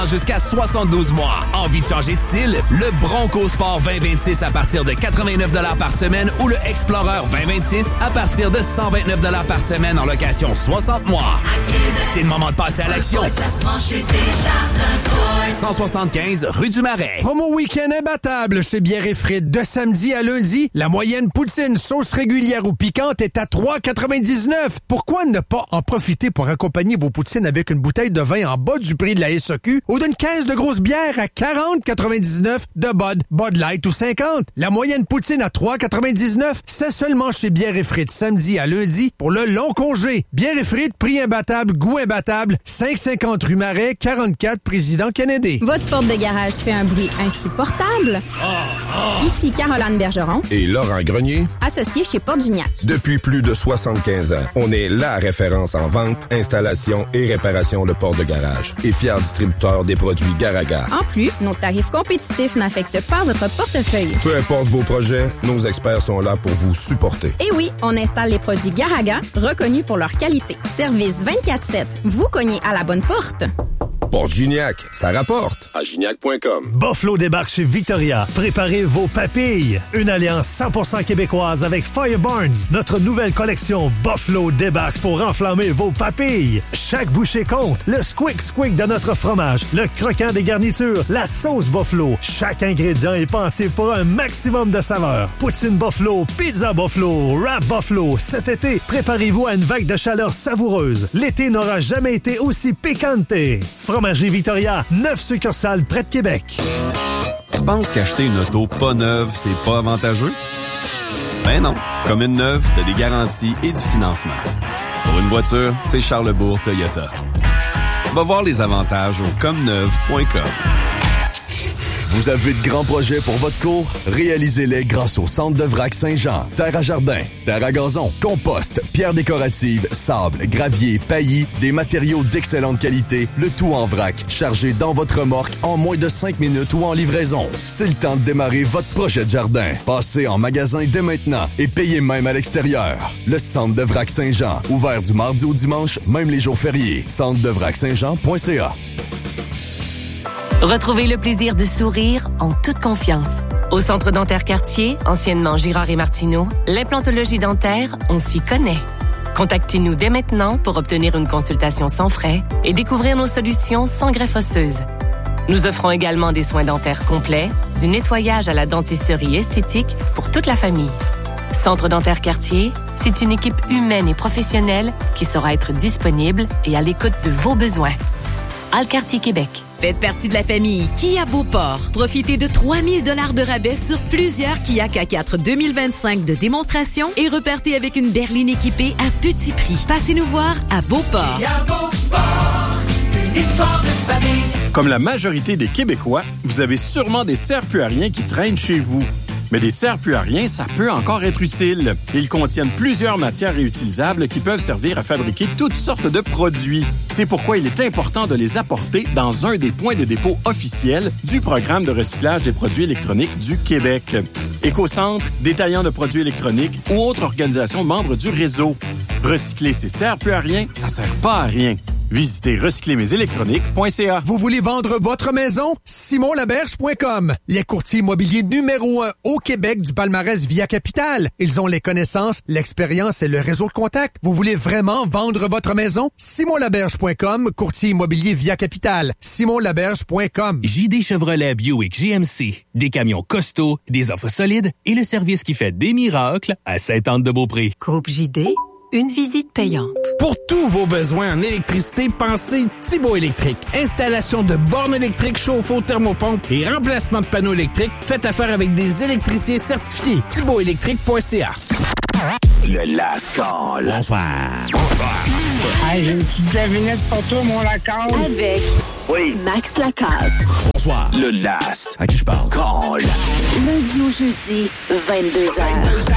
Jusqu'à 72 mois. Envie de changer de style? Le Bronco Sport 2026 à partir de 89 $ par semaine ou le Explorer 2026 à partir de 129 $ par semaine en location 60 mois. C'est le moment de passer à l'action. 175 rue du Marais. Promo week-end imbattable chez Bière et Frites. De samedi à lundi, la moyenne poutine sauce régulière ou piquante est à 3,99 $. Pourquoi ne pas en profiter pour accompagner vos poutines avec une bouteille de vin en bas du prix de la SAQ ou d'une caisse de grosse bière à 40,99 $ de Bud Light ou 50. La moyenne poutine à 3,99 $, c'est seulement chez Bière et Frites samedi à lundi pour le long congé. Bière et Frites, prix imbattable, goût imbattable, 550 rue Marais, 44 Président Kennedy. Votre porte de garage fait un bruit insupportable? Ici Caroline Bergeron et Laurent Grenier, associés chez Porte Gignac. Depuis plus de 75 ans, on est la référence en vente, installation et réparation de portes de garage et fier distributeur des produits Garaga. En plus, nos tarifs compétitifs n'affectent pas votre portefeuille. Peu importe vos projets, nos experts sont là pour vous supporter. Et oui, on installe les produits Garaga, reconnus pour leur qualité. Service 24/7. Vous cognez à la bonne porte. Porte Gignac, ça rapporte. À gignac.com. Buffalo débarque chez Victoria. Préparez vos papilles. Une alliance 100% québécoise avec Fire Barnes. Notre nouvelle collection Buffalo débarque pour enflammer vos papilles. Chaque bouchée compte. Le squick de notre fromage, le croquant des garnitures, la sauce Buffalo. Chaque ingrédient est pensé pour un maximum de saveur. Poutine Buffalo, pizza Buffalo, wrap Buffalo. Cet été, préparez-vous à une vague de chaleur savoureuse. L'été n'aura jamais été aussi piquante. Fromagerie Victoria, 9 succursales près de Québec. Tu penses qu'acheter une auto pas neuve, c'est pas avantageux? Ben non. Comme une neuve, t'as des garanties et du financement. Pour une voiture, c'est Charlebourg Toyota. Va voir les avantages au comneuve.com. Vous avez de grands projets pour votre cour? Réalisez-les grâce au Centre de Vrac Saint-Jean. Terre à jardin, terre à gazon, compost, pierres décoratives, sable, gravier, paillis, des matériaux d'excellente qualité, le tout en vrac, chargé dans votre remorque en moins de 5 minutes ou en livraison. C'est le temps de démarrer votre projet de jardin. Passez en magasin dès maintenant et payez même à l'extérieur. Le Centre de Vrac Saint-Jean, ouvert du mardi au dimanche, même les jours fériés. centredevrac-saint-jean.ca. Retrouvez le plaisir de sourire en toute confiance. Au Centre dentaire Cartier, anciennement Girard et Martineau, l'implantologie dentaire, on s'y connaît. Contactez-nous dès maintenant pour obtenir une consultation sans frais et découvrir nos solutions sans greffe osseuse. Nous offrons également des soins dentaires complets, du nettoyage à la dentisterie esthétique pour toute la famille. Centre dentaire Cartier, c'est une équipe humaine et professionnelle qui saura être disponible et à l'écoute de vos besoins. Alcartier Québec. Faites partie de la famille Kia Beauport. Profitez de 3 000 $ de rabais sur plusieurs Kia K4 2025 de démonstration et repartez avec une berline équipée à petit prix. Passez nous voir à Beauport. Kia Beauport, une histoire de famille. Comme la majorité des Québécois, vous avez sûrement des serre-plus-à-rien qui traînent chez vous. Mais des serre-plus-à-rien, ça peut encore être utile. Ils contiennent plusieurs matières réutilisables qui peuvent servir à fabriquer toutes sortes de produits. C'est pourquoi il est important de les apporter dans un des points de dépôt officiels du programme de recyclage des produits électroniques du Québec. Écocentre, détaillant de produits électroniques ou autres organisations membres du réseau. Recycler ces serre-plus-à-rien, ça sert pas à rien. Visitez recyclermesélectroniques.ca. Vous voulez vendre votre maison? SimonLaberge.com. Les courtiers immobiliers numéro 1 au Québec du palmarès Via Capital. Ils ont les connaissances, l'expérience et le réseau de contacts. Vous voulez vraiment vendre votre maison? SimonLaberge.com, courtier immobilier Via Capital. SimonLaberge.com. JD Chevrolet Buick GMC. Des camions costauds, des offres solides et le service qui fait des miracles à Sainte-Anne-de-Beaupré. Groupe JD. Une visite payante. Pour tous vos besoins en électricité, pensez Thibaut Électrique. Installation de bornes électriques, chauffe-eau, thermopompe et remplacement de panneaux électriques. Faites affaire avec des électriciens certifiés. ThibautElectrique.ca. Le Last Call. Bonsoir. Hey, j'ai une petite devinette pour toi, mon Lacasse. Avec Max Lacasse. Bonsoir. Le Last. À qui je parle? Call. Lundi au jeudi, 22h.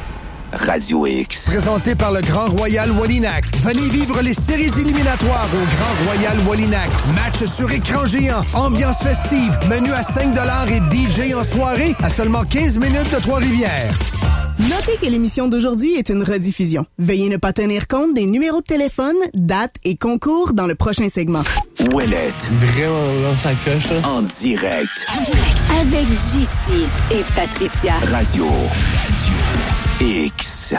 Radio X. Présenté par le Grand Royal Wallinac. Venez vivre les séries éliminatoires au Grand Royal Wallinac. Match sur écran géant, ambiance festive, menu à 5$ et DJ en soirée à seulement 15 minutes de Trois-Rivières. Notez que l'émission d'aujourd'hui est une rediffusion. Veuillez ne pas tenir compte des numéros de téléphone, dates et concours dans le prochain segment. Ouellette. Vraiment, là, ça coche, là. En direct. Avec JC et Patricia. Radio X.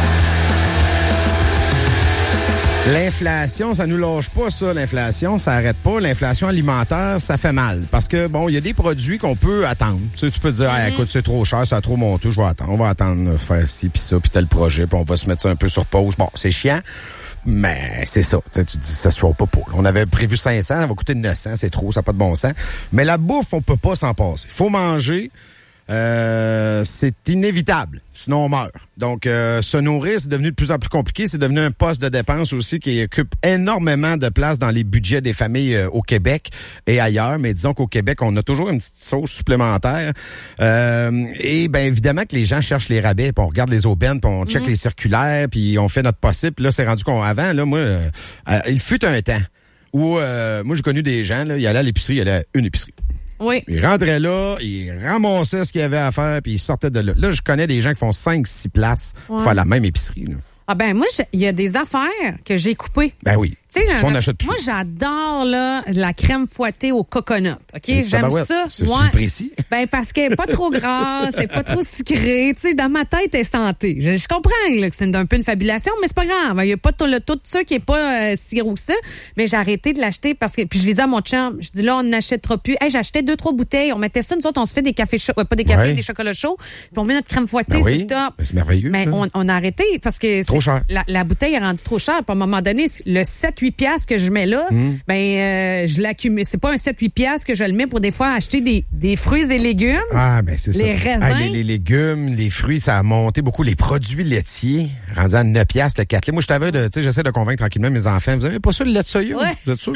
L'inflation, ça nous lâche pas, ça. L'inflation, ça arrête pas. L'inflation alimentaire, ça fait mal. Parce que, bon, il y a des produits qu'on peut attendre. Tu sais, tu peux te dire, écoute, c'est trop cher, ça a trop monté, je vais attendre. On va attendre faire ci, puis ça, puis tel projet, puis on va se mettre ça un peu sur pause. Bon, c'est chiant, mais c'est ça. Tu sais, tu dis, ça se fait pas pour. On avait prévu 500, ça va coûter 900, c'est trop, ça n'a pas de bon sens. Mais la bouffe, on peut pas s'en passer. Faut manger. C'est inévitable, sinon on meurt. Donc, se nourrir, c'est devenu de plus en plus compliqué. C'est devenu un poste de dépense aussi qui occupe énormément de place dans les budgets des familles au Québec et ailleurs. Mais disons qu'au Québec, on a toujours une petite sauce supplémentaire. Et bien évidemment que les gens cherchent les rabais, puis on regarde les aubaines, puis on check les circulaires, puis on fait notre possible. Puis là, c'est rendu qu'avant, là, moi, il fut un temps où moi j'ai connu des gens, là, ils allaient à l'épicerie, il allait à une épicerie. Oui. Ils rentraient là, ils ramassaient ce qu'il y avait à faire, puis ils sortaient de là. Là, je connais des gens qui font 5-6 places pour faire la même épicerie. Là. Ah ben moi, il y a des affaires que j'ai coupées. Ben oui. On n'achète plus. Moi, j'adore là la crème fouettée au coconut. OK, j'aime ça. C'est précis. Ben parce qu'elle est pas trop grasse, c'est pas trop sucré. Tu sais, dans ma tête, elle est santé. Je comprends là, que c'est un peu une fabulation, mais c'est pas grave. Il y a pas le taux de sucre qui est pas si gros que ça. Mais j'ai arrêté de l'acheter parce que puis je l'ai dit à mon chum, je dis là on n'achètera plus. Hey, j'achetais 2-3 bouteilles. On mettait ça, nous autres, on se fait des cafés chauds, pas des cafés, des chocolats chauds. Puis on met notre crème fouettée, c'est le top. Ben, c'est merveilleux. Mais on a arrêté parce que trop cher. La bouteille est rendue trop chère. Puis à un moment donné, le 7-8 piastres que je mets là, je l'accumule. C'est pas un 7-8 piastres que je le mets pour des fois acheter des fruits et légumes. Ah, ben c'est ça. Les raisins. Les légumes, les fruits, ça a monté beaucoup. Les produits laitiers, rendus à 9 piastres le 4 litres. Moi, je t'avais j'essaie de convaincre tranquillement mes enfants. Vous avez pas ça, le lait de soya? Ouais. Vous êtes sûr?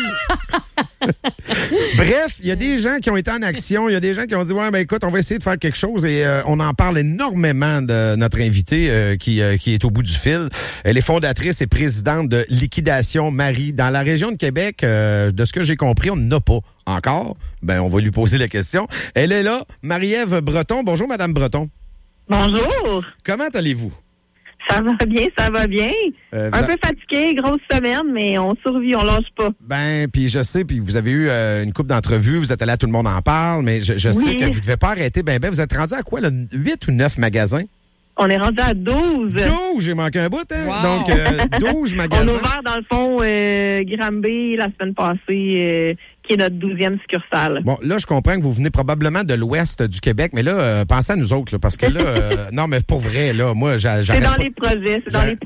Bref, il y a des gens qui ont été en action. Il y a des gens qui ont dit, ouais, ben écoute, on va essayer de faire quelque chose. Et on en parle énormément de notre invitée qui est au bout du fil. Elle est fondatrice et présidente de Liquidation Marie. Dans la région de Québec, de ce que j'ai compris, on n'en a pas encore. Ben, on va lui poser la question. Elle est là, Marie-Ève Breton. Bonjour, Madame Breton. Bonjour. Comment allez-vous? Ça va bien, ça va bien. Un peu fatigué, grosse semaine, mais on survit, on lâche pas. Ben, puis je sais, puis vous avez eu une couple d'entrevues, vous êtes allé à Tout le monde en parle, mais je sais que vous ne devez pas arrêter. Ben, vous êtes rendu à quoi, là, 8 ou 9 magasins? On est rendu à 12. 12, j'ai manqué un bout, hein? Wow. Donc, 12 magasins. On a ouvert, dans le fond, Granby la semaine passée, qui est notre 12e succursale. Bon, là, je comprends que vous venez probablement de l'ouest du Québec, mais là, pensez à nous autres, là, parce que là, non, mais pour vrai, là, moi, j'arrête C'est dans pas. les projets,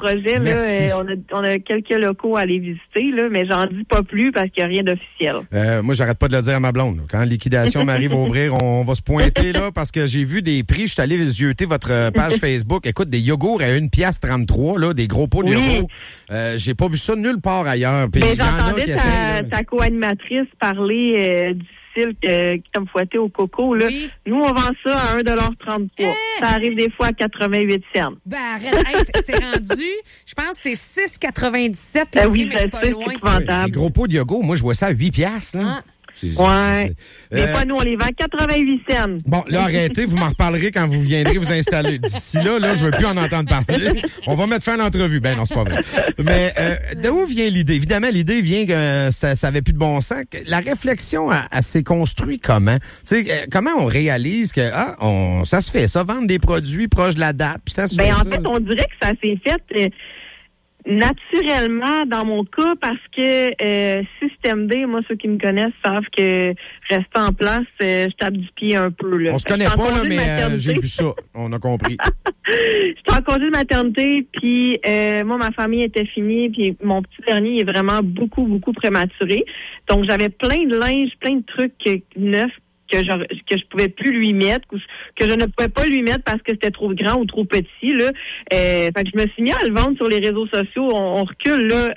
là, on a quelques locaux à aller visiter, là, mais j'en dis pas plus parce qu'il n'y a rien d'officiel. Moi, j'arrête pas de le dire à ma blonde. Là. Quand Liquidation Marie va ouvrir, on va se pointer, là, parce que j'ai vu des prix, je suis allé zioter votre page Facebook. Écoute, des yogourts à 1,33 $, là, des gros pots de yogourts. J'ai pas vu ça nulle part ailleurs. Puis mais il y en a qui j'entendais ta co-animatrice parler du style crème fouettée au coco. Là. Oui. Nous, on vend ça à 1,33 $. Ça arrive des fois à 88 cents. Ben arrête, c'est rendu, je pense que c'est 6,97 oui, mais je suis pas loin. Oui, les gros pots de yogourt, moi, je vois ça à 8 $. Là. Ah. Ouais. Mais pas nous, on les vend à 88 cents. Bon, là, arrêtez, vous m'en reparlerez quand vous viendrez vous installer. D'ici là, je veux plus en entendre parler. On va mettre fin à l'entrevue. Ben non, c'est pas vrai. Mais d'où vient l'idée? Évidemment, l'idée vient que ça avait plus de bon sens. La réflexion, elle s'est construite comment? Tu sais, comment on réalise que ça se fait, ça, vendre des produits proches de la date, puis ça se fait en ça. fait, on dirait que ça s'est fait naturellement dans mon cas parce que Système D, moi ceux qui me connaissent savent que rester en place, je tape du pied un peu. Là. On se connaît pas là, mais j'ai vu ça. On a compris. J'étais en congé de maternité, puis moi ma famille était finie, puis mon petit dernier est vraiment beaucoup prématuré. Donc j'avais plein de linge, plein de trucs neufs que je pouvais plus lui mettre, que je ne pouvais pas lui mettre parce que c'était trop grand ou trop petit, là. Fait que je me suis mis à le vendre sur les réseaux sociaux. On recule, là,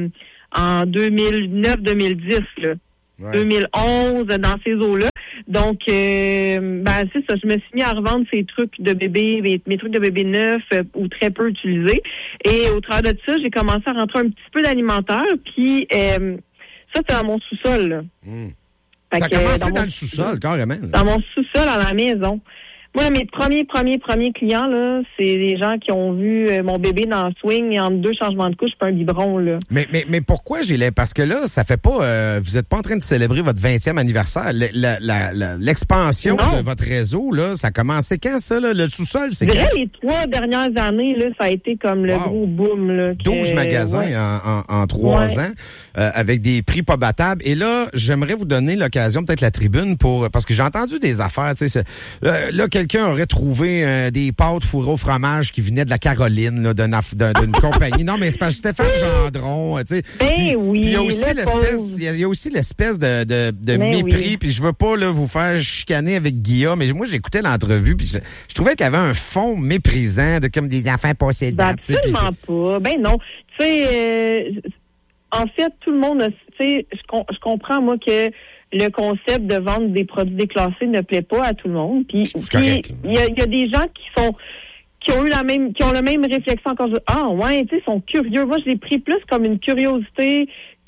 en 2009-2010, là. Ouais. 2011, dans ces eaux-là. Donc, c'est ça. Je me suis mis à revendre ces trucs de bébé, mes trucs de bébé neufs ou très peu utilisés. Et au travers de ça, j'ai commencé à rentrer un petit peu d'alimentaire. Puis, ça, c'était dans mon sous-sol, là. Ça a commencé dans le sous-sol, carrément. Dans mon sous-sol, à la maison. Moi, mes premiers clients, là, c'est des gens qui ont vu mon bébé dans le swing et entre 2 changements de couche, puis un biberon, là. Mais pourquoi parce que là, ça fait pas, vous êtes pas en train de célébrer votre 20e anniversaire. L'expansion de votre réseau, là, ça a commencé quand, ça, là? Le sous-sol, c'est quand? Les 3 dernières années, là, ça a été comme le gros boom, là. 12 magasins en 3 ans, avec des prix pas battables. Et là, j'aimerais vous donner l'occasion, peut-être la tribune, parce que j'ai entendu des affaires, tu sais, là, quelqu'un aurait trouvé des pâtes fourrées au fromage qui venaient de la Caroline, là, d'une compagnie. Non, mais c'est pas Stéphane Gendron, tu sais. Oui. Il y a aussi l'espèce de mépris, puis je veux pas là vous faire chicaner avec Guillaume, mais moi j'écoutais l'entrevue, puis je trouvais qu'il y avait un fond méprisant de comme des enfants passés date. Absolument pas. Ben non. Tu sais, en fait, tout le monde, tu sais, je comprends moi que le concept de vendre des produits déclassés ne plaît pas à tout le monde. Puis il y a des gens qui ont le même réflexion encore. Ah ouais, tu sais, sont curieux. Moi, je l'ai pris plus comme une curiosité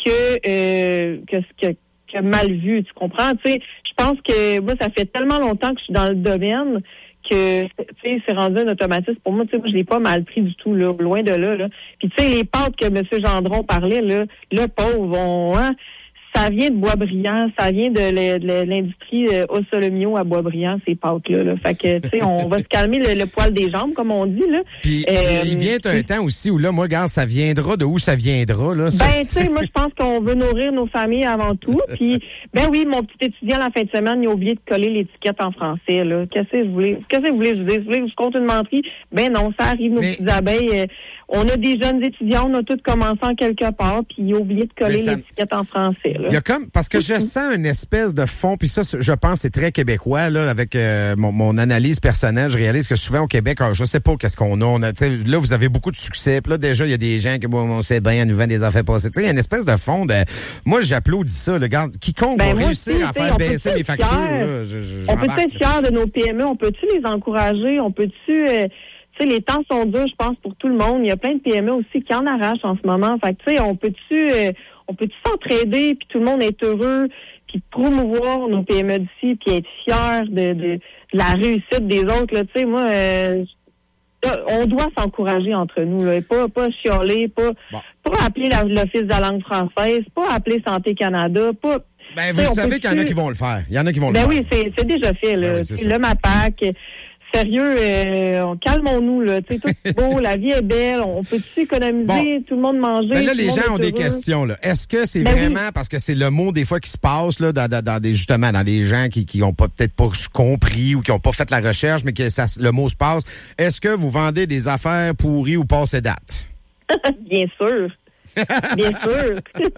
que mal vu. Tu comprends? Tu sais, je pense que moi, ça fait tellement longtemps que je suis dans le domaine que, tu sais, c'est rendu un automatisme. Pour moi, tu sais, moi, je l'ai pas mal pris du tout, là, loin de là, là. Puis, tu sais, les pâtes que M. Gendron parlait, là, le pauvre, ça vient de Boisbriand, ça vient de l'industrie Ossolomio à Boisbriand, ces pâtes-là. Là. Fait que, tu sais, on va se calmer le poil des jambes, comme on dit, là. Puis, il vient un temps aussi où, là, moi, regarde, ça viendra de où ça viendra, là. Ben, tu sais, moi, je pense qu'on veut nourrir nos familles avant tout. Puis, ben oui, mon petit étudiant, la fin de semaine, il a oublié de coller l'étiquette en français, là. Qu'est-ce que vous voulez que je vous dise? Vous voulez que je compte une menterie? Ben non, ça arrive, nos petites abeilles. On a des jeunes étudiants, on a tous commencé en quelque part, puis il a oublié de coller l'étiquette en français, là. Il y a comme, parce que je sens une espèce de fond, puis ça, je pense, c'est très québécois, là, avec mon analyse personnelle. Je réalise que souvent au Québec, je sais pas qu'est-ce qu'on a. Là, vous avez beaucoup de succès, puis là, déjà, il y a des gens qui, on sait bien, à nous vend des affaires passées. Tu sais, il y a une espèce de fond de, moi, j'applaudis ça, là. Regarde, quiconque va réussir à faire baisser les factures, là, on peut être fiers de nos PME, on peut-tu les encourager, on peut-tu, tu sais, les temps sont durs, je pense, pour tout le monde. Il y a plein de PME aussi qui en arrachent en ce moment. Fait que, tu sais, on peut-tu s'entraider, puis tout le monde est heureux, puis promouvoir nos PME d'ici, puis être fiers de la réussite des autres, là. Tu sais, moi, on doit s'encourager entre nous, là, et pas chialer, pas appeler l'Office de la langue française, pas appeler Santé Canada, pas... Ben, vous savez qu'il y en a qui vont le faire. Il y en a qui vont le faire. Ben oui, c'est déjà fait, là. Ben le MAPAC... Sérieux, calmons-nous, là. Tu sais, tout est beau, la vie est belle, on peut-tu économiser, tout le monde manger? Ben là, les gens ont des questions, là. Est-ce que c'est vraiment, parce que c'est le mot des fois qui se passe, là, dans des gens qui ont peut-être pas compris ou qui ont pas fait la recherche, mais que le mot se passe. Est-ce que vous vendez des affaires pourries ou passées date? Bien sûr. Bien sûr.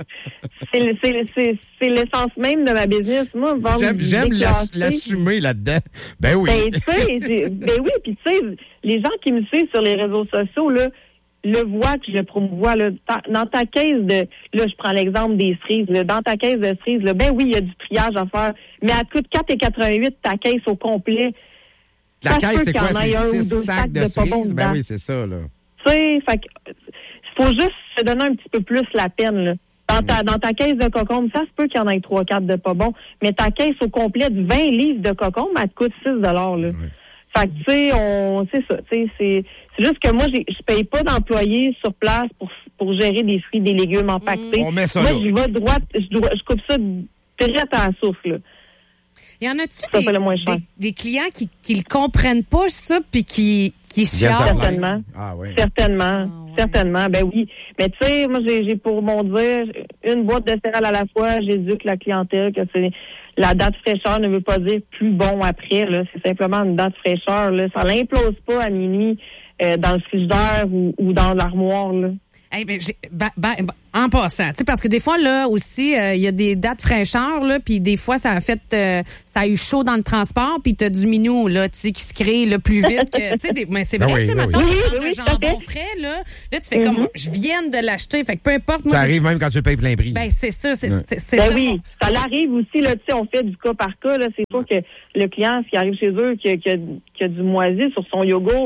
C'est l'essence même de ma business. Moi, j'aime l'assumer là-dedans. Ben oui. Ben oui, puis tu sais, les gens qui me suivent sur les réseaux sociaux, là, le voient que je le promouvois, là. Dans ta caisse là, je prends l'exemple des cerises, là. Dans ta caisse de cerises, là, ben oui, il y a du triage à faire, mais à coûte 4,88 ta caisse au complet. La caisse, c'est quoi? C'est 6 sacs de cerises? Ben oui, c'est ça, là. Tu sais, fait que faut juste se donner un petit peu plus la peine, là. Dans ta caisse de cocombe, ça se peut qu'il y en ait 3-4 de pas bons, mais ta caisse au complet de 20 livres de cocombe, elle te coûte 6 $, là. Oui. Fait que, tu sais, c'est ça, tu sais, c'est juste que moi, je paye pas d'employés sur place pour gérer des fruits, des légumes empaquetés. On met ça moi, là. je vais droit, je coupe ça direct à la source, là. Y en a-tu des clients qui le comprennent pas, ça, puis qui chialent? Certainement. Ah, oui. Certainement, ben oui. Mais tu sais, moi, j'ai pour mon dire, une boîte de céréales à la fois, j'éduque la clientèle que c'est la date fraîcheur ne veut pas dire plus bon après, là. C'est simplement une date fraîcheur, là. Ça l'implose pas à minuit dans le frigidaire ou dans l'armoire, là. Hey, en passant, tu sais, parce que des fois, là, aussi, il y a des dates fraîcheurs, là, puis des fois, ça a eu chaud dans le transport, puis t'as du minou, là, tu sais, qui se crée, là, plus vite que, tu sais, mais c'est vrai, tu sais, maintenant, le jambon frais, là, tu fais comme, je viens de l'acheter, fait que peu importe. Ça arrive même quand tu le payes plein prix. Ben, c'est ça, c'est ça. Oui, ça l'arrive aussi, là, tu sais, on fait du cas par cas, là, c'est sûr que le client, s'il arrive chez eux, qui a du moisi sur son yogourt,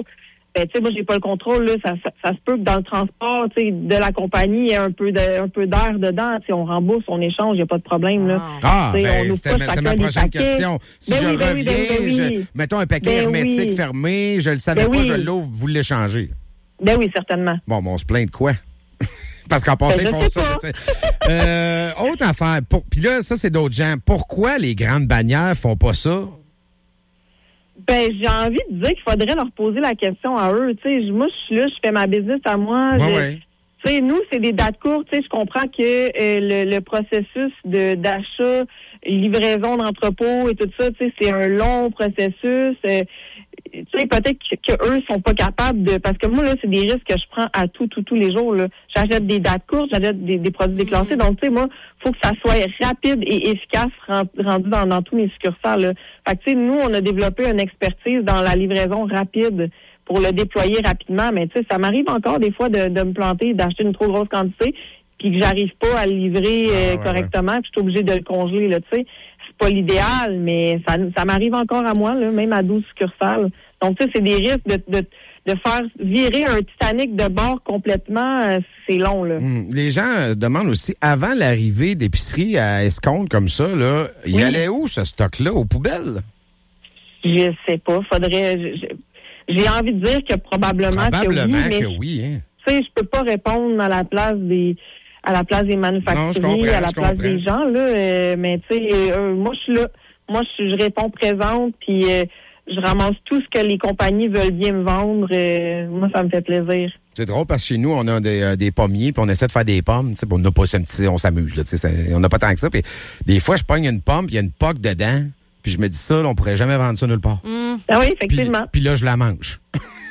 ben, tu sais, moi, j'ai pas le contrôle, là. Ça se peut que dans le transport, tu sais, de la compagnie, il y ait un peu d'air dedans. Tu sais, on rembourse, on échange, il n'y a pas de problème, là. C'était ma prochaine question. Si je reviens, mettons un paquet hermétique fermé, je le savais pas, je l'ouvre, vous l'échangez. Ben oui, certainement. Bon, on se plaint de quoi? Parce qu'en passé, ils font ça. Autre affaire. Puis là, ça, c'est d'autres gens. Pourquoi les grandes bannières font pas ça? Ben, j'ai envie de dire qu'il faudrait leur poser la question à eux. Tu sais, moi, je suis là, je fais ma business à moi. Tu sais, nous, c'est des dates courtes. Tu sais, je comprends que le processus d'achat, livraison d'entrepôt et tout ça, tu sais, c'est un long processus. Tu sais, peut-être qu'eux sont pas capables de... Parce que moi, là, c'est des risques que je prends à tous les jours, là. J'achète des dates courtes, j'achète des produits déclassés. Donc, tu sais, moi, faut que ça soit rapide et efficace rendu dans tous mes succursales, là. Fait que, tu sais, nous, on a développé une expertise dans la livraison rapide pour le déployer rapidement. Mais, tu sais, ça m'arrive encore des fois de me planter, d'acheter une trop grosse quantité, puis que j'arrive pas à le livrer correctement, puis je suis obligée de le congeler, là, tu sais. Pas l'idéal, mais ça m'arrive encore à moi, là, même à 12 succursales. Donc, tu sais, c'est des risques de faire virer un Titanic de bord complètement, c'est long, là. Les gens demandent aussi, avant l'arrivée d'épicerie à Escompte comme ça, là, il allait où ce stock-là? Aux poubelles? Je sais pas. Faudrait... J'ai envie de dire que probablement que oui, hein. Tu sais, je peux pas répondre à la place des manufacturiers, à la place des gens, là. Mais, tu sais, moi, je suis là. Moi, je réponds présente, puis je ramasse tout ce que les compagnies veulent bien me vendre. Moi, ça me fait plaisir. C'est drôle parce que chez nous, on a des pommiers, puis on essaie de faire des pommes. On n'a pas on s'amuse, là. On n'a pas tant que ça. Puis des fois, je pogne une pomme, puis il y a une poque dedans, puis je me dis ça, là, on pourrait jamais vendre ça nulle part. Ah oui, effectivement. Puis là, je la mange.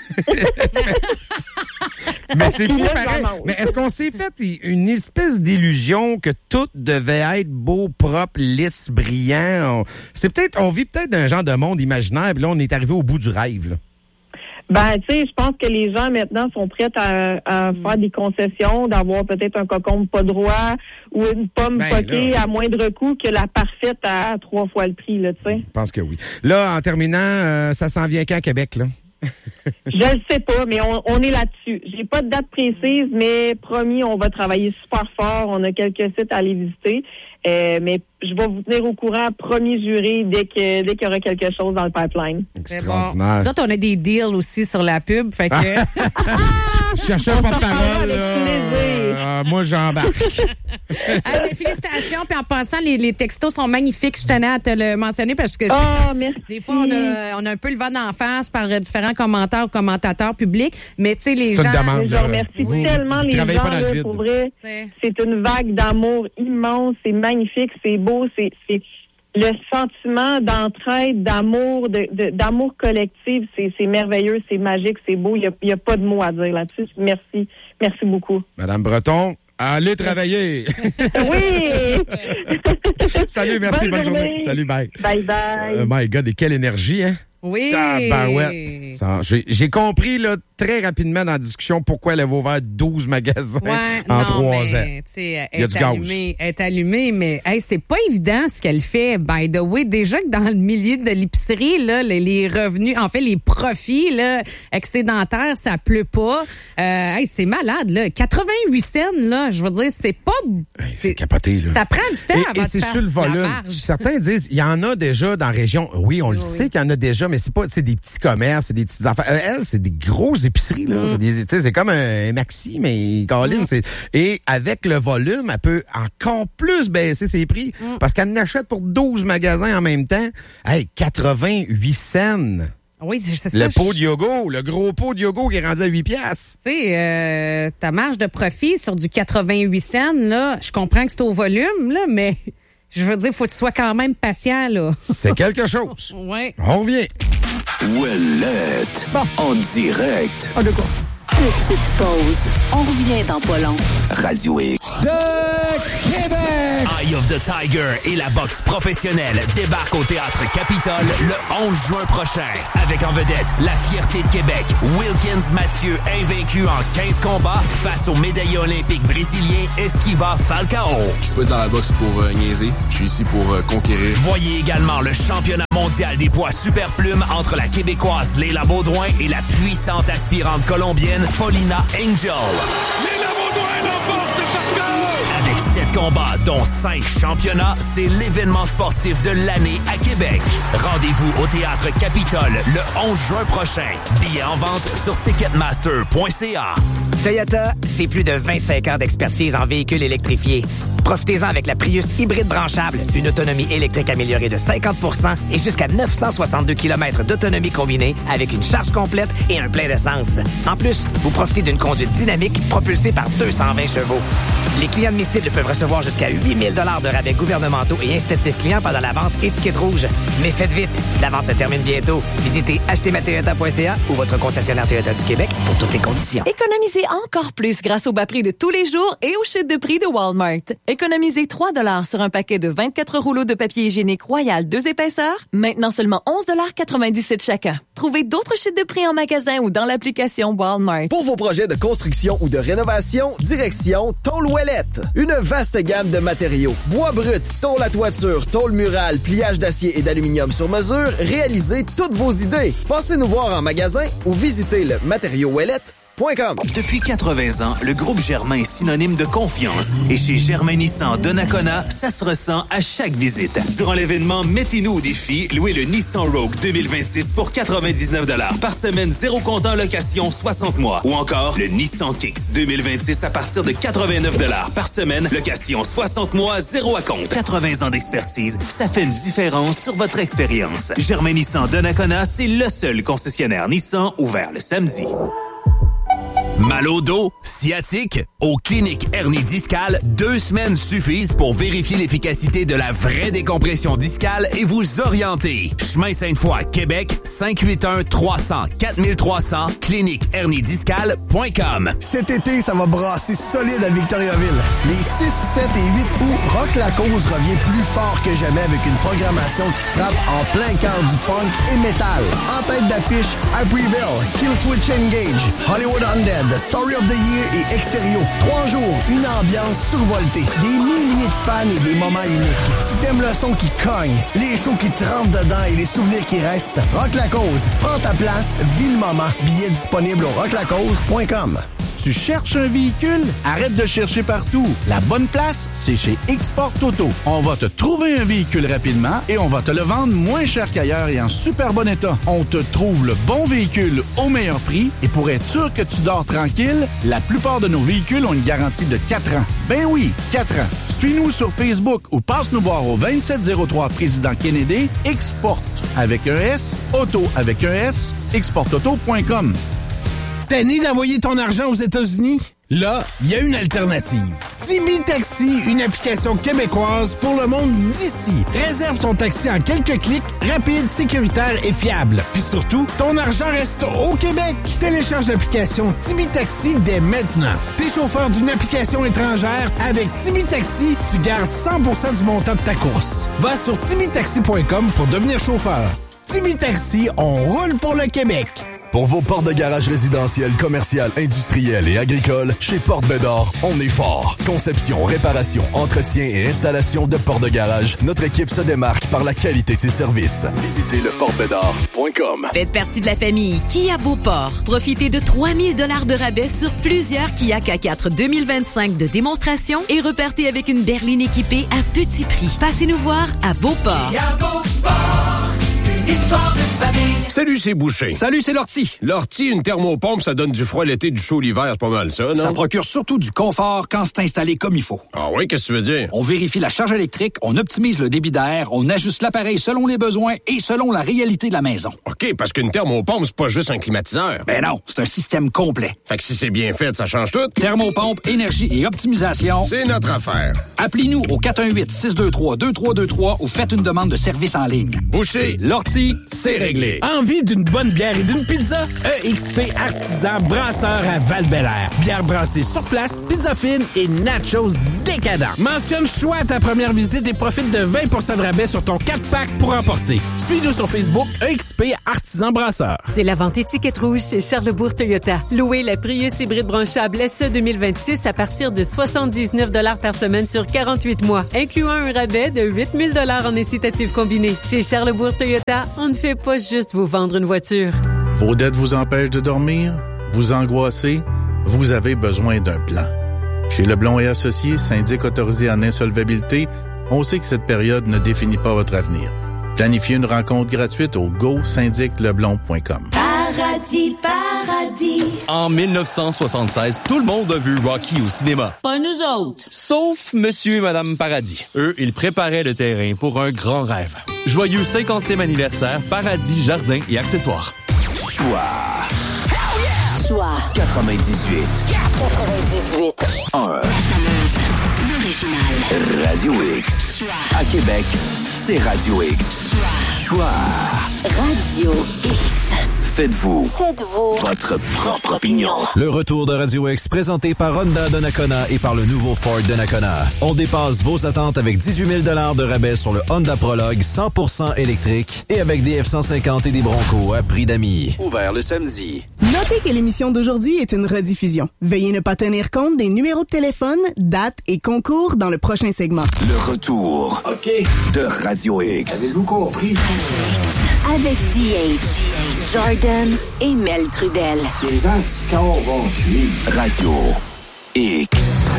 Mais c'est fou pareil. Mais est-ce qu'on s'est fait une espèce d'illusion que tout devait être beau, propre, lisse, brillant? On vit peut-être d'un genre de monde imaginaire, puis là, on est arrivé au bout du rêve, là. Ben, tu sais, je pense que les gens maintenant sont prêts à faire des concessions, d'avoir peut-être un cocombe pas droit ou une pomme poquée à moindre coût que la parfaite à 3 fois le prix, là, tu sais. Je pense que oui. Là, en terminant, ça s'en vient quand à Québec, là? Je le sais pas, mais on est là-dessus. J'ai pas de date précise, mais promis, on va travailler super fort. On a quelques sites à aller visiter. Mais je vais vous tenir au courant, premier juré, dès qu'il y aura quelque chose dans le pipeline. Extraordinaire. Nous autres, on a des deals aussi sur la pub, fait que... Je cherchais un porte-parole. Moi, j'embarque. Mais félicitations, puis en passant, les textos sont magnifiques. Je tenais à te le mentionner parce que merci. Des fois, on a un peu le vent d'en face par différents commentaires ou commentateurs publics, mais tu sais, les gens... Je remercie tellement les gens, là, pour vrai. C'est une vague d'amour immense, c'est magnifique, c'est beau, c'est le sentiment d'entraide, d'amour, d'amour collectif, c'est merveilleux, c'est magique, c'est beau. Il y a pas de mots à dire là-dessus. Merci beaucoup. Madame Breton, allez travailler. Oui. Salut, merci, bonne journée. Salut, bye. Bye bye. My God, et quelle énergie, hein? Oui. Tabarouette. J'ai compris là, très rapidement dans la discussion pourquoi elle avait ouvert 12 magasins en 3 ans. Il y a du gaz. Elle est allumée, mais hey, c'est pas évident ce qu'elle fait. By the way, déjà que dans le milieu de l'épicerie, là, les revenus, en fait, les profits là, excédentaires, ça pleut pas. Hey, c'est malade, là. 88 cents, là, je veux dire, c'est pas... C'est capoté, là. Ça prend du temps avant de c'est sur le volume. Certains disent, il y en a déjà dans la région. Oui, on le sait qu'il y en a déjà, mais c'est pas des petits commerces, c'est des petites affaires. Elle, c'est des grosses épiceries, là. C'est comme un Maxi, mais Caroline, et avec le volume, elle peut encore plus baisser ses prix parce qu'elle n'achète pour 12 magasins en même temps. Hey, 88 cents. Oui, c'est ça. Le pot de yogourt, le gros pot de yogourt qui est rendu à 8 piastres. Tu sais, ta marge de profit sur du 88 cents, là, je comprends que c'est au volume, là, mais... Je veux dire, faut que tu sois quand même patient, là. C'est quelque chose. Ouais. On revient. Ouellette. En direct. Petite pause. On revient dans pas long. Radio X. De Québec! Eye of the Tiger et la boxe professionnelle débarquent au Théâtre Capitole le 11 juin prochain. Avec en vedette la fierté de Québec, Wilkins Mathieu, invaincu en 15 combats face au médaillé olympique brésilien Esquiva Falcao. Je suis pas dans la boxe pour niaiser. Je suis ici pour conquérir. Voyez également le championnat mondial des poids super plumes entre la Québécoise Léla Baudouin et la puissante aspirante colombienne Paulina Angel. Léla Baudouin remporte par Avec 7 combats, dont 5 championnats, c'est l'événement sportif de l'année à Québec. Rendez-vous au Théâtre Capitole le 11 juin prochain. Billets en vente sur ticketmaster.ca. Toyota, c'est plus de 25 ans d'expertise en véhicules électrifiés. Profitez-en avec la Prius hybride branchable, une autonomie électrique améliorée de 50% et jusqu'à 962 km d'autonomie combinée avec une charge complète et un plein d'essence. En plus, vous profitez d'une conduite dynamique propulsée par 220 chevaux. Les clients admissibles peuvent recevoir jusqu'à 8 000 $ de rabais gouvernementaux et incitatifs clients pendant la vente étiquette rouge. Mais faites vite, la vente se termine bientôt. Visitez achetezmatoyota.ca ou votre concessionnaire Toyota du Québec pour toutes les conditions. Économisez encore plus grâce au bas prix de tous les jours et aux chutes de prix de Walmart. Économisez 3 $ sur un paquet de 24 rouleaux de papier hygiénique Royal 2 épaisseurs, maintenant seulement 11,97 chacun. Trouvez d'autres chutes de prix en magasin ou dans l'application Walmart. Pour vos projets de construction ou de rénovation, direction Tôle Ouellette. Une vaste gamme de matériaux. Bois brut, tôle à toiture, tôle murale, pliage d'acier et d'aluminium sur mesure, réalisez toutes vos idées. Passez nous voir en magasin ou visitez le matériauxouellette.com. Depuis 80 ans, le groupe Germain est synonyme de confiance. Et chez Germain Nissan de Nakona, ça se ressent à chaque visite. Durant l'événement Mettez-nous au défi, louez le Nissan Rogue 2026 pour 99 $ par semaine, 0 comptant location 60 mois. Ou encore le Nissan Kicks 2026 à partir de 89 $ par semaine, location 60 mois, 0 à compte. 80 ans d'expertise, ça fait une différence sur votre expérience. Germain Nissan de Nakona, c'est le seul concessionnaire Nissan ouvert le samedi. Mal au dos, sciatique, aux cliniques hernie discale, 2 semaines suffisent pour vérifier l'efficacité de la vraie décompression discale et vous orienter. Chemin Sainte-Foy, Québec, 581-300-4300, cliniquehernidiscale.com. Cet été, ça va brasser solide à Victoriaville. Les 6, 7 et 8 août, Rock La Cause revient plus fort que jamais avec une programmation qui frappe en plein cœur du punk et métal. En tête d'affiche, Hybrieville, Killswitch Engage, Hollywood Undead, The Story of the Year et Extérieur. 3 jours, une ambiance survoltée, des milliers de fans et des moments uniques. Si t'aimes le son qui cogne, les shows qui te rentrent dedans et les souvenirs qui restent, Rock La Cause, prends ta place, vis le moment. Billets disponibles au rocklacause.com. Tu cherches un véhicule? Arrête de chercher partout. La bonne place, c'est chez Export Auto. On va te trouver un véhicule rapidement et on va te le vendre moins cher qu'ailleurs et en super bon état. On te trouve le bon véhicule au meilleur prix et pour être sûr que tu dors tranquille, la plupart de nos véhicules ont une garantie de 4 ans. Ben oui, 4 ans. Suis-nous sur Facebook ou passe nous voir au 2703 Président Kennedy, Export avec un S, Auto avec un S, exportauto.com. Tanné d'envoyer ton argent aux États-Unis? Là, il y a une alternative. Tibi Taxi, une application québécoise pour le monde d'ici. Réserve ton taxi en quelques clics, rapide, sécuritaire et fiable. Puis surtout, ton argent reste au Québec. Télécharge l'application Tibi Taxi dès maintenant. T'es chauffeur d'une application étrangère, avec Tibi Taxi, tu gardes 100% du montant de ta course. Va sur tibitaxi.com pour devenir chauffeur. Tibi Taxi, on roule pour le Québec. Pour vos portes de garage résidentielles, commerciales, industrielles et agricoles, chez Porte Bédard, on est fort. Conception, réparation, entretien et installation de portes de garage, notre équipe se démarque par la qualité de ses services. Visitez leportebédard.com. Faites partie de la famille Kia Beauport. Profitez de 3 000 $ de rabais sur plusieurs Kia K4 2025 de démonstration et repartez avec une berline équipée à petit prix. Passez nous voir à Beauport. Kia Beauport, une histoire de famille. Salut, c'est Boucher. Salut, c'est Lortie. Lortie, une thermopompe, ça donne du froid l'été, du chaud l'hiver, c'est pas mal ça, non? Ça procure surtout du confort quand c'est installé comme il faut. Ah oui, qu'est-ce que tu veux dire? On vérifie la charge électrique, on optimise le débit d'air, on ajuste l'appareil selon les besoins et selon la réalité de la maison. OK, parce qu'une thermopompe, c'est pas juste un climatiseur. Ben non, c'est un système complet. Fait que si c'est bien fait, ça change tout. Thermopompe, énergie et optimisation. C'est notre affaire. Appelez-nous au 418-623-2323 ou faites une demande de service en ligne. Boucher, Lortie. ici, c'est réglé. Envie d'une bonne bière et d'une pizza? EXP Artisan Brasseur à Val-Bélair. Bière brassée sur place, pizza fine et nachos décadents. Mentionne choix à ta première visite et profite de 20% de rabais sur ton 4-pack pour emporter. Suis-nous sur Facebook, EXP Artisan Brasseur. C'est la vente étiquette rouge chez Charlesbourg Toyota. Louez la Prius hybride branchable SE 2026 à partir de 79 $ par semaine sur 48 mois, incluant un rabais de 8 000 $ en incitatif combiné. Chez Charlesbourg Toyota, on ne fait pas juste vous vendre une voiture. Vos dettes vous empêchent de dormir? Vous angoissez? Vous avez besoin d'un plan. Chez Leblond et Associés, syndic autorisé en insolvabilité, on sait que cette période ne définit pas votre avenir. Planifiez une rencontre gratuite au go-syndicleblond.com. Paradis, paradis. En 1976, tout le monde a vu Rocky au cinéma. Pas nous autres. Sauf Monsieur et Madame Paradis. Eux, ils préparaient le terrain pour un grand rêve. Joyeux 50e anniversaire, Paradis, Jardins et Accessoires. Choix. Choix. 98. 98. 1. Radio X. À Québec, c'est Radio X. Choix. Radio X. Faites-vous votre propre opinion. Le retour de Radio X présenté par Honda de Nakona et par le nouveau Ford de Nakona. On dépasse vos attentes avec 18 000 $ de rabais sur le Honda Prologue 100% électrique et avec des F-150 et des Broncos à prix d'amis. Ouvert le samedi. Notez que l'émission d'aujourd'hui est une rediffusion. Veuillez ne pas tenir compte des numéros de téléphone, dates et concours dans le prochain segment. Le retour de Radio X. Avez-vous compris? Avec DH, Jordan et Mel Trudel. Les anticorps vont tuer. Radio X.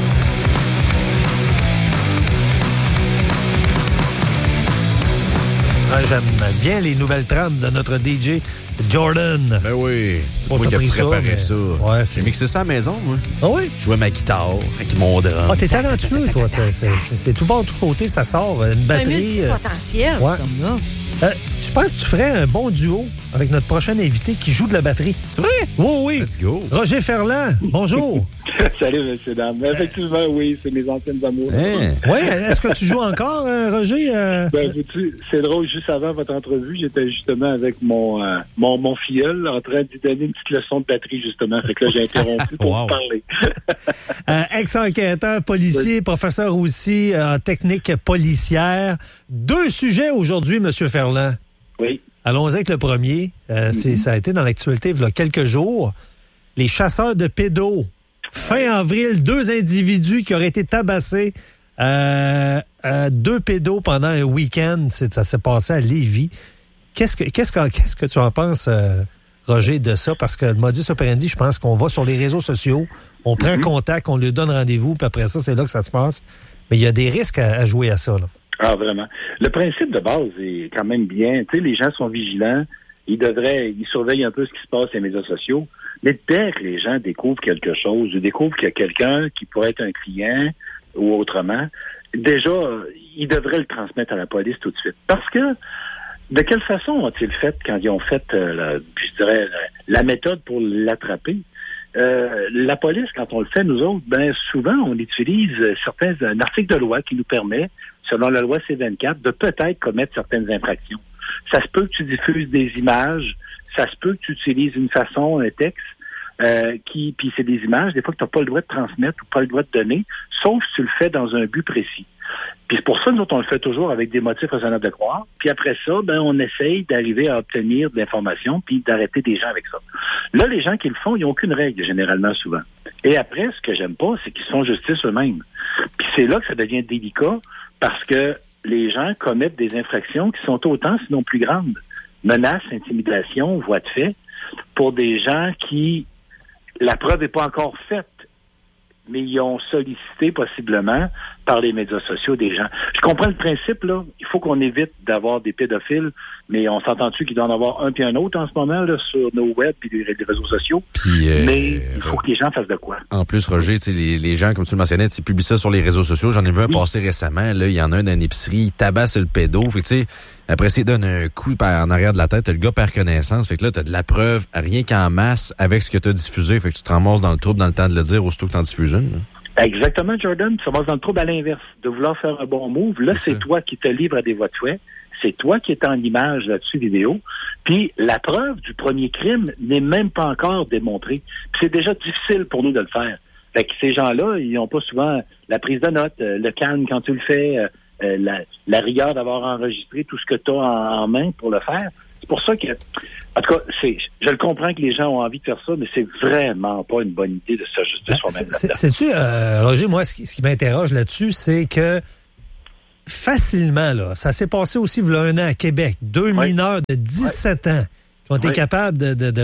J'aime bien les nouvelles trames de notre DJ Jordan. Ben oui. On moi qui t'a ai pris préparé ça. Ouais, j'ai mixé ça à la maison, moi. Ah oui? Je jouais ma guitare avec mon drum. Ah, t'es talentueux, toi. C'est tout bon, tout côté, ça sort. Une batterie. Un multipotentiel, ouais. comme là. Tu penses que tu ferais un bon duo avec notre prochain invité qui joue de la batterie? C'est vrai? Oui. Let's go. Roger Ferland, bonjour. Salut, monsieur, dame. Effectivement, oui, c'est mes anciennes amours. Oui, est-ce que tu joues encore, Roger? Ben, c'est drôle, juste avant votre entrevue, j'étais justement avec mon filleul en train de lui donner une petite leçon de batterie, justement. Fait que là, j'ai interrompu pour vous parler. Ex-enquêteur, policier, professeur aussi en technique policière. 2 sujets aujourd'hui, monsieur Ferland. Oui. Allons-y avec le premier. Ça a été dans l'actualité il y a quelques jours. Les chasseurs de pédos. Fin avril, 2 individus qui auraient été tabassés. 2 pédos pendant un week-end. Ça s'est passé à Lévis. Qu'est-ce que tu en penses, Roger, de ça? Parce que le modus operandi, je pense qu'on va sur les réseaux sociaux, on prend contact, on lui donne rendez-vous, puis après ça, c'est là que ça se passe. Mais il y a des risques à jouer à ça, là. Ah, vraiment. Le principe de base est quand même bien. Tu sais, les gens sont vigilants. Ils surveillent un peu ce qui se passe sur les médias sociaux. Mais dès que les gens découvrent quelque chose, ou découvrent qu'il y a quelqu'un qui pourrait être un client ou autrement, déjà, ils devraient le transmettre à la police tout de suite. Parce que, de quelle façon ont-ils fait quand ils ont fait, la méthode pour l'attraper? La police, quand on le fait, nous autres, ben souvent, on utilise un article de loi qui nous permet, selon la loi C-24, de peut-être commettre certaines infractions. Ça se peut que tu diffuses des images, ça se peut que tu utilises une façon, un texte, puis c'est des images, des fois que tu n'as pas le droit de transmettre ou pas le droit de donner, sauf si tu le fais dans un but précis. Puis c'est pour ça que nous autres, on le fait toujours avec des motifs raisonnables de croire. Puis après ça, ben on essaye d'arriver à obtenir de l'information puis d'arrêter des gens avec ça. Là, les gens qui le font, ils n'ont aucune règle, généralement, souvent. Et après, ce que j'aime pas, c'est qu'ils se font justice eux-mêmes. Puis c'est là que ça devient délicat parce que les gens commettent des infractions qui sont autant, sinon plus grandes. Menaces, intimidation, voies de fait, pour des gens qui, la preuve n'est pas encore faite, mais ils ont sollicité possiblement par les médias sociaux des gens. Je comprends le principe, là. Il faut qu'on évite d'avoir des pédophiles, mais on s'entend-tu qu'il doit en avoir un puis un autre en ce moment là, sur nos web et les réseaux sociaux? Mais il faut que les gens fassent de quoi. En plus, Roger, les gens, comme tu le mentionnais, publient ça sur les réseaux sociaux. J'en ai vu un passer récemment. Là, il y en a un dans une épicerie, il tabasse le pédo. Fait que, tu sais, après, il donne un coup en arrière de la tête. Le gars perd connaissance. Fait que là, t'as de la preuve, rien qu'en masse, avec ce que t'as diffusé. Fait que tu te ramasses dans le trouble dans le temps de le dire, aussitôt que t'en diffuses une. Là. Exactement, Jordan. Tu te ramasses dans le trouble à l'inverse. De vouloir faire un bon move. Là, c'est toi qui te livres à des voies de fait. c'est toi qui es en image là-dessus, vidéo, puis la preuve du premier crime n'est même pas encore démontrée. Puis c'est déjà difficile pour nous de le faire. Fait que ces gens-là, ils n'ont pas souvent la prise de notes, le calme quand tu le fais, la rigueur d'avoir enregistré tout ce que tu as en main pour le faire. C'est pour ça que, en tout cas, je le comprends que les gens ont envie de faire ça, mais c'est vraiment pas une bonne idée de s'ajuster soi-même là-dedans. Sais-tu, Roger, moi, ce qui m'interroge là-dessus, c'est que facilement, là, ça s'est passé aussi il y a 1 an à Québec. 2 mineurs de 17 ans qui ont été capables de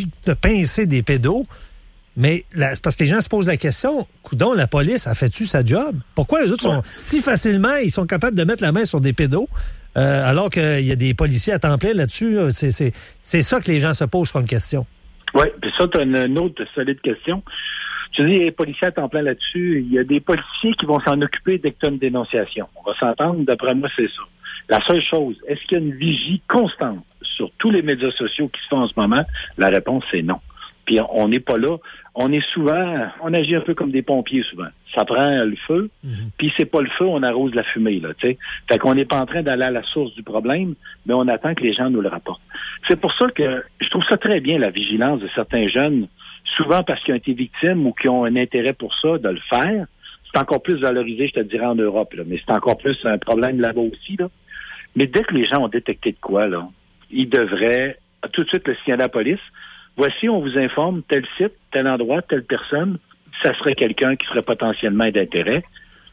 pincer des pédos. Mais parce que les gens se posent la question, coudonc, la police a fait-tu sa job? Pourquoi les autres sont si facilement, ils sont capables de mettre la main sur des pédos, alors qu'il y a des policiers à temps plein là-dessus? Là, c'est ça que les gens se posent comme question. Oui, puis ça, tu as une autre solide question. Tu dis, les policiers à temps plein là-dessus, il y a des policiers qui vont s'en occuper dès que tu as une dénonciation. On va s'entendre, d'après moi, c'est ça. La seule chose, est-ce qu'il y a une vigie constante sur tous les médias sociaux qui se font en ce moment? La réponse, c'est non. Puis on n'est pas là. On agit un peu comme des pompiers souvent. Ça prend le feu, puis c'est pas le feu, on arrose la fumée, là, tu sais. Fait qu'on n'est pas en train d'aller à la source du problème, mais on attend que les gens nous le rapportent. C'est pour ça que je trouve ça très bien, la vigilance de certains jeunes, souvent parce qu'ils ont été victimes ou qui ont un intérêt pour ça, de le faire. C'est encore plus valorisé, je te dirais, en Europe, là, mais c'est encore plus un problème là-bas aussi, là. Mais dès que les gens ont détecté de quoi, là, ils devraient tout de suite le signaler à la police. Voici, on vous informe, tel site, tel endroit, telle personne, ça serait quelqu'un qui serait potentiellement d'intérêt.